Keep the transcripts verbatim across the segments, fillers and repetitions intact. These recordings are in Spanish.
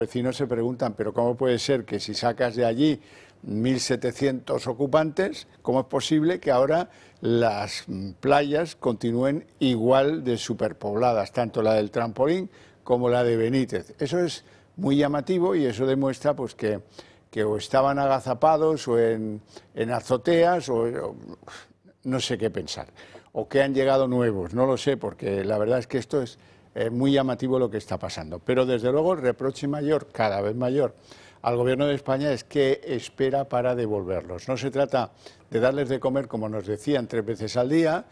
Vecinos se preguntan, pero ¿cómo puede ser que si sacas de allí mil setecientos ocupantes, cómo es posible que ahora las playas continúen igual de superpobladas, tanto la del Trampolín como la de Benítez? Eso es muy llamativo y eso demuestra pues que, que o estaban agazapados o en, en azoteas o, o no sé qué pensar, o que han llegado nuevos, no lo sé, porque la verdad es que esto es Eh, muy llamativo lo que está pasando. Pero desde luego el reproche mayor, cada vez mayor, al Gobierno de España es que espera para devolverlos. No se trata de darles de comer, como nos decían, tres veces al día,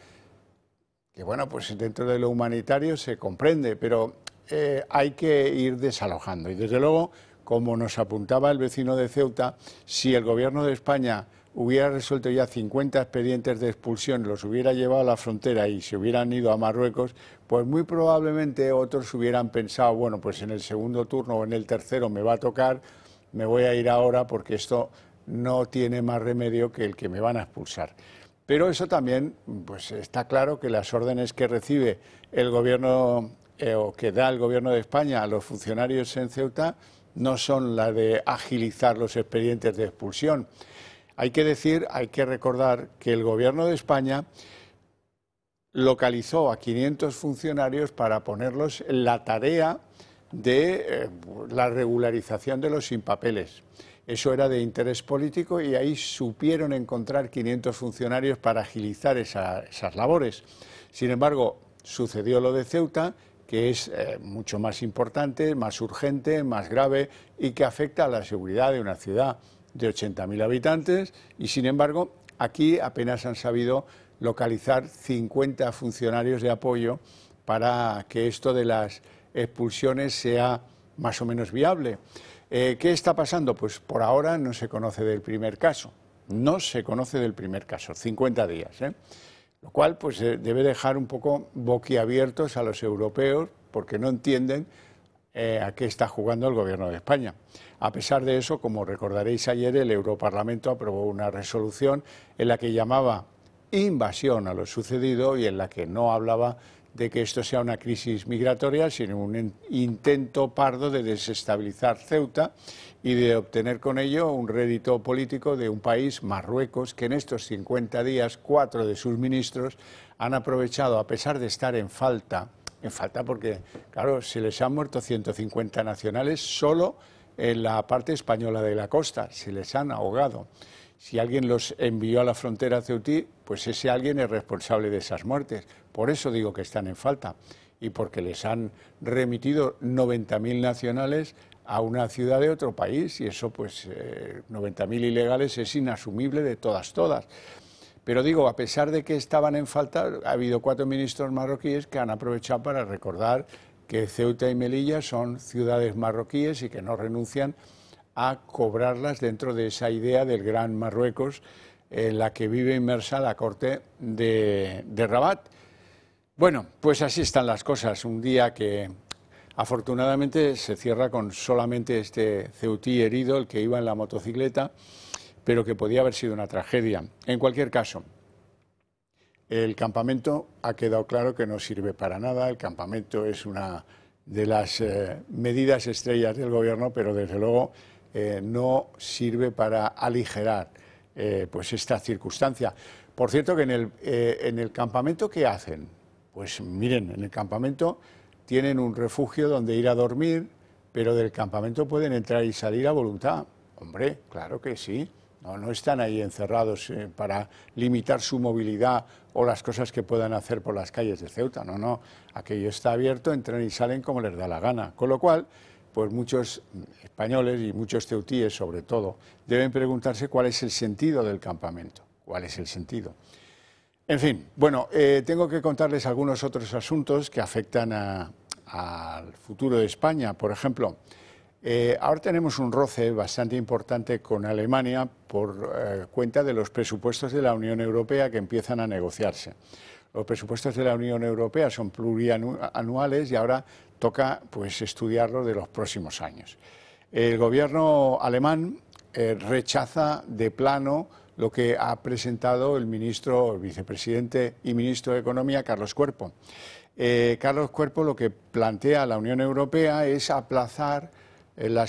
que bueno, pues dentro de lo humanitario se comprende, pero eh, hay que ir desalojando. Y desde luego, como nos apuntaba el vecino de Ceuta, si el Gobierno de España hubiera resuelto ya cincuenta expedientes de expulsión, los hubiera llevado a la frontera y se hubieran ido a Marruecos, pues muy probablemente otros hubieran pensado, bueno, pues en el segundo turno o en el tercero me va a tocar, me voy a ir ahora porque esto no tiene más remedio que el que me van a expulsar. Pero eso también, pues está claro que las órdenes que recibe el gobierno eh, o que da el Gobierno de España a los funcionarios en Ceuta no son las de agilizar los expedientes de expulsión. Hay que decir, hay que recordar que el Gobierno de España localizó a quinientos funcionarios para ponerlos en la tarea de eh, la regularización de los sin papeles. Eso era de interés político y ahí supieron encontrar quinientos funcionarios para agilizar esa, esas labores. Sin embargo, sucedió lo de Ceuta, que es eh, mucho más importante, más urgente, más grave y que afecta a la seguridad de una ciudad de ochenta mil habitantes y, sin embargo, aquí apenas han sabido localizar cincuenta funcionarios de apoyo para que esto de las expulsiones sea más o menos viable. Eh, ¿Qué está pasando? Pues por ahora no se conoce del primer caso, no se conoce del primer caso, cincuenta días, ¿eh? Lo cual pues eh, debe dejar un poco boquiabiertos a los europeos porque no entienden Eh, a qué está jugando el Gobierno de España. A pesar de eso, como recordaréis ayer, el Europarlamento aprobó una resolución en la que llamaba invasión a lo sucedido y en la que no hablaba de que esto sea una crisis migratoria, sino un intento pardo de desestabilizar Ceuta y de obtener con ello un rédito político de un país, Marruecos, que en estos cincuenta días, cuatro de sus ministros han aprovechado, a pesar de estar en falta, en falta porque, claro, se les han muerto ciento cincuenta nacionales solo en la parte española de la costa, se les han ahogado. Si alguien los envió a la frontera ceutí, pues ese alguien es responsable de esas muertes. Por eso digo que están en falta y porque les han remitido noventa mil nacionales a una ciudad de otro país y eso, pues, eh, noventa mil ilegales es inasumible de todas, todas. Pero digo, a pesar de que estaban en falta, ha habido cuatro ministros marroquíes que han aprovechado para recordar que Ceuta y Melilla son ciudades marroquíes y que no renuncian a cobrarlas dentro de esa idea del Gran Marruecos en la que vive inmersa la corte de, de Rabat. Bueno, pues así están las cosas. Un día que afortunadamente se cierra con solamente este ceutí herido, el que iba en la motocicleta, pero que podía haber sido una tragedia. En cualquier caso, el campamento ha quedado claro que no sirve para nada. El campamento es una de las eh, medidas estrellas del Gobierno, pero desde luego eh, no sirve para aligerar eh, pues esta circunstancia. Por cierto, que en el, eh, en el campamento, ¿qué hacen? Pues miren, en el campamento tienen un refugio donde ir a dormir, pero del campamento pueden entrar y salir a voluntad. Hombre, claro que sí. No, no están ahí encerrados eh, para limitar su movilidad o las cosas que puedan hacer por las calles de Ceuta. No, no, aquello está abierto, entran y salen como les da la gana. Con lo cual, pues muchos españoles y muchos ceutíes, sobre todo, deben preguntarse cuál es el sentido del campamento. ¿Cuál es el sentido? En fin, bueno, eh, tengo que contarles algunos otros asuntos que afectan a, al futuro de España. Por ejemplo, Eh, ahora tenemos un roce bastante importante con Alemania por eh, cuenta de los presupuestos de la Unión Europea que empiezan a negociarse. Los presupuestos de la Unión Europea son plurianuales y ahora toca pues estudiarlos de los próximos años. El gobierno alemán eh, rechaza de plano lo que ha presentado el ministro, el vicepresidente y ministro de Economía, Carlos Cuerpo. Eh, Carlos Cuerpo lo que plantea a la Unión Europea es aplazar las